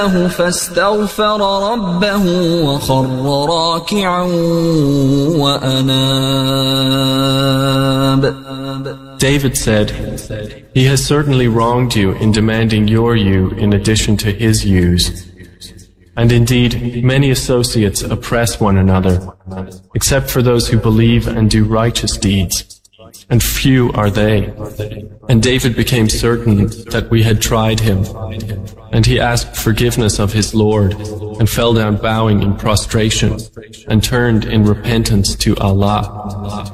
فاستغفر ربه وخر راكعا وأناب. David said, "He has certainly wronged you in demanding your ewe in addition to his ewes. And indeed, many associates oppress one another, except for those who believe and do righteous deeds. And few are they." And David became certain that we had tried him. And he asked forgiveness of his Lord, and fell down bowing in prostration, and turned in repentance to Allah.